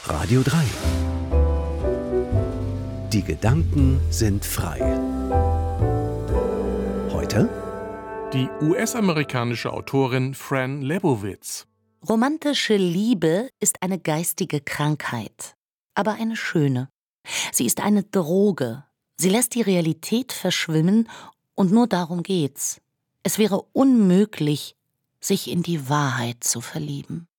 Radio 3. Die Gedanken sind frei. Heute die US-amerikanische Autorin Fran Lebowitz. Romantische Liebe ist eine geistige Krankheit, aber eine schöne. Sie ist eine Droge. Sie lässt die Realität verschwimmen und nur darum geht's. Es wäre unmöglich, sich in die Wahrheit zu verlieben.